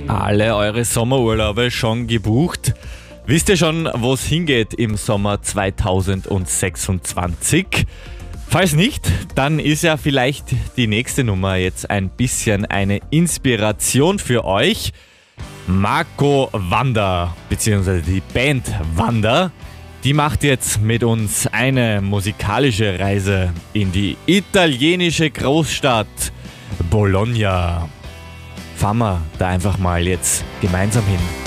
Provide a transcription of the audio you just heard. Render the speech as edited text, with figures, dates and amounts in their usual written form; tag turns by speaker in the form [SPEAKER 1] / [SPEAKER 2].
[SPEAKER 1] Alle eure Sommerurlaube schon gebucht? Wisst ihr schon, wo es hingeht im Sommer 2026? Falls nicht, dann ist ja vielleicht die nächste Nummer jetzt ein bisschen eine Inspiration für euch. Marco Wander, beziehungsweise die Band Wander, die macht jetzt mit uns eine musikalische Reise in die italienische Großstadt Bologna. Fahren wir da einfach mal jetzt gemeinsam hin.